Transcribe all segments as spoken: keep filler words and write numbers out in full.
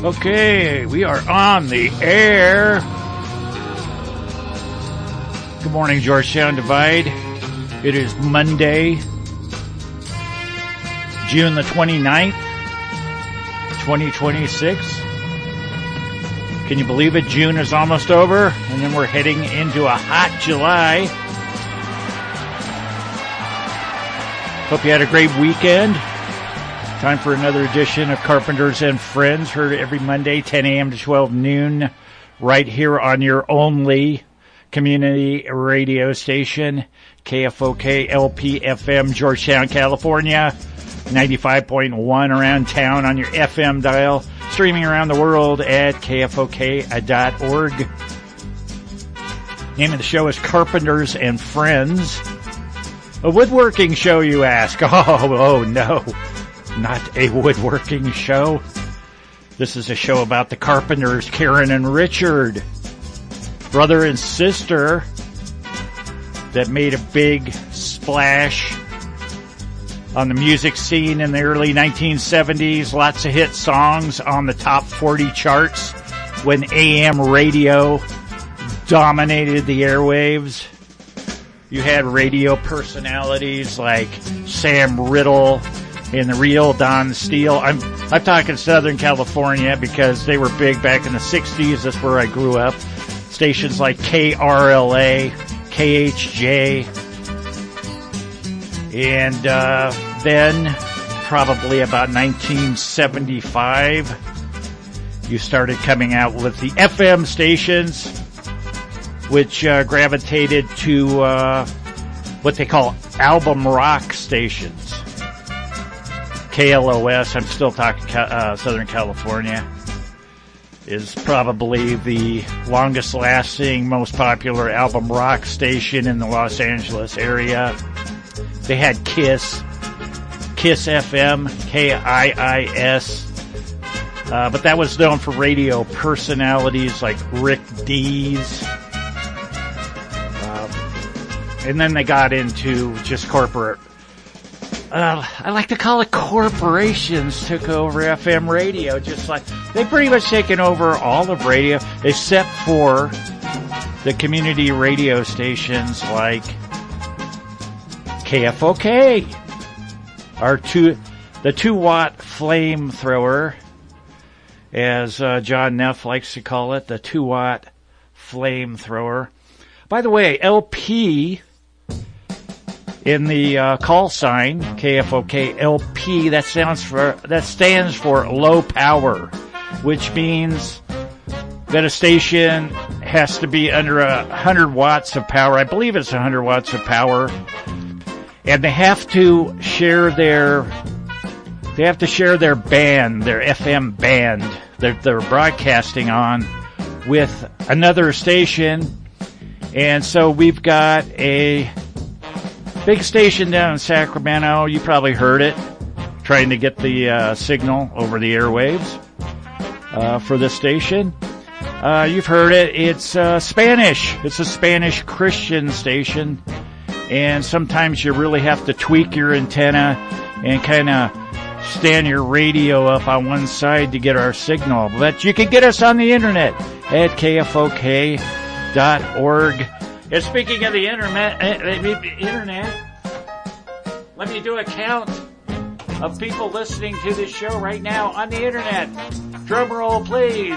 Okay, we are on the air. Good morning, Georgetown Divide. It is Monday, June the twenty-ninth, twenty twenty-six. Can you believe it? June is almost over, and then we're heading into a hot July. Hope you had a great weekend. Time for another edition of Carpenters and Friends, heard every Monday, ten a.m. to twelve noon, right here on your only community radio station, K F O K L P F M, Georgetown, California, ninety-five point one around town on your F M dial, streaming around the world at K F O K dot org. Name of the show is Carpenters and Friends. A woodworking show, you ask? Oh, oh no. Not a woodworking show. This is a show about the Carpenters, Karen and Richard, brother and sister that made a big splash on the music scene in the early nineteen seventies. Lots of hit songs on the top forty charts when A M radio dominated the airwaves. You had radio personalities like Sam Riddle and the real Don Steele. I'm I'm talking Southern California because they were big back in the sixties. That's where I grew up. Stations like K R L A, K H J, and uh, then probably about nineteen seventy-five, you started coming out with the F M stations, which uh, gravitated to uh, what they call album rock stations. K L O S, I'm still talking uh, Southern California, is probably the longest lasting, most popular album rock station in the Los Angeles area. They had KISS, KISS F M, K I I S, uh, but that was known for radio personalities like Rick Dees. Uh, and then they got into just corporate. Uh, I like to call it corporations took over F M radio, just like they've pretty much taken over all of radio except for the community radio stations like K F O K, our two, the two watt flamethrower, as uh, John Neff likes to call it, the two watt flamethrower. By the way, L P in the uh, call sign, K F O K L P, that stands for that stands for low power, which means that a station has to be under a hundred watts of power. I believe it's a hundred watts of power, and they have to share their they have to share their band, their F M band that they're broadcasting on, with another station. And so we've got a big station down in Sacramento. You probably heard it, trying to get the uh, signal over the airwaves uh, for this station. Uh, you've heard it. It's uh, Spanish. It's a Spanish Christian station. And sometimes you really have to tweak your antenna and kind of stand your radio up on one side to get our signal. But you can get us on the internet at K F O K dot org. And speaking of the internet, uh, internet, let me do a count of people listening to this show right now on the internet. Drum roll, please.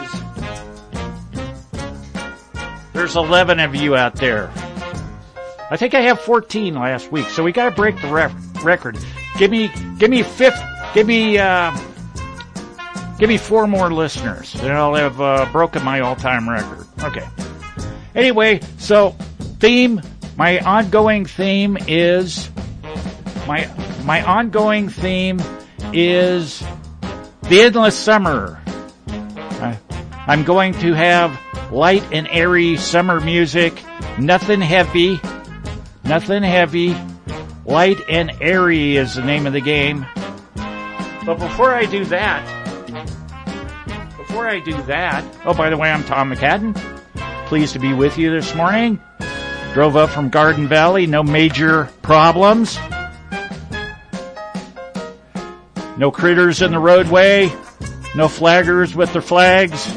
There's eleven of you out there. I think I have fourteen last week, so we got to break the ref- record. Give me, give me fifth, give me, uh, give me four more listeners, and I'll have uh, broken my all-time record. Okay. Anyway, so. Theme, my ongoing theme is, my my ongoing theme is the endless summer. I, I'm going to have light and airy summer music, nothing heavy, nothing heavy, light and airy is the name of the game. But before I do that, before I do that, oh, by the way, I'm Tom McCadden. Pleased to be with you this morning. Drove up from Garden Valley, no major problems. No critters in the roadway. No flaggers with their flags.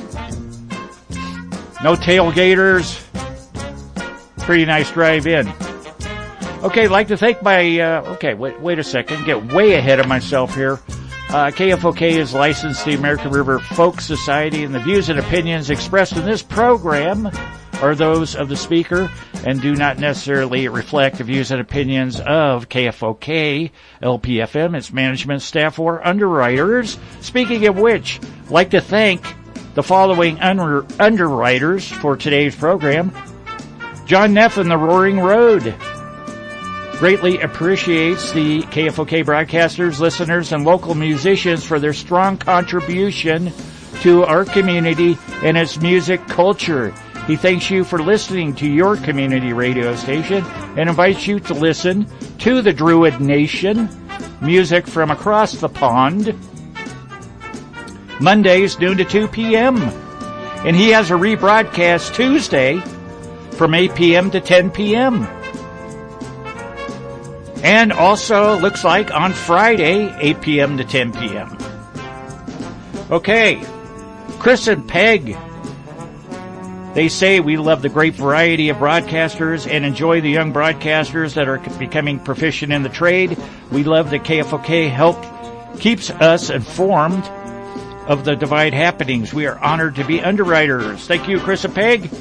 No tailgaters. Pretty nice drive-in. Okay, I'd like to thank my, uh, okay, wait, wait a second, get way ahead of myself here. Uh, K F O K is licensed to the American River Folk Society, and the views and opinions expressed in this program are those of the speaker and do not necessarily reflect the views and opinions of K F O K, L P F M, its management, staff, or underwriters. Speaking of which, I'd like to thank the following under- underwriters for today's program. John Neff and the Roaring Road greatly appreciates the K F O K broadcasters, listeners, and local musicians for their strong contribution to our community and its music culture. He thanks you for listening to your community radio station and invites you to listen to the Druid Nation, music from across the pond, Mondays, noon to two p.m. And he has a rebroadcast Tuesday from eight p.m. to ten p.m. And also, looks like on Friday, eight p.m. to ten p.m. Okay, Chris and Peg. They say we love the great variety of broadcasters and enjoy the young broadcasters that are becoming proficient in the trade. We love that K F O K help keeps us informed of the Divide happenings. We are honored to be underwriters. Thank you, Chris and Peg.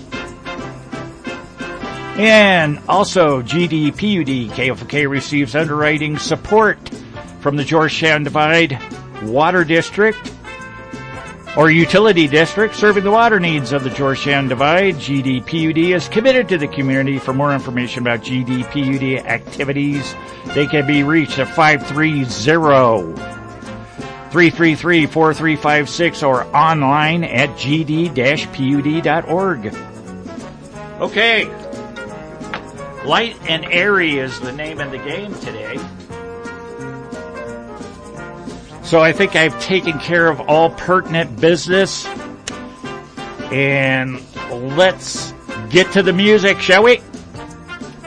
And also, G D P U D, K F O K receives underwriting support from the Georgetown Divide Water District, or Utility District, serving the water needs of the Georgetown Divide. G D P U D is committed to the community. For more information about G D P U D activities, they can be reached at five three zero, three three three, four three five six or online at g d dash p u d dot org. Okay. Light and airy is the name of the game today. So I think I've taken care of all pertinent business. And let's get to the music, shall we?